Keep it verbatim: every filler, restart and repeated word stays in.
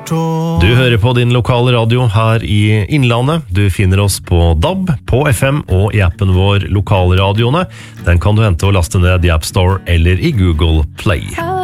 forstå. Du hører på din lokale radio her i Innlandet. Du finner oss på D A B, på F M og i appen vår Lokalradioene. Den kan du hente og laste ned i App Store eller i Google Play.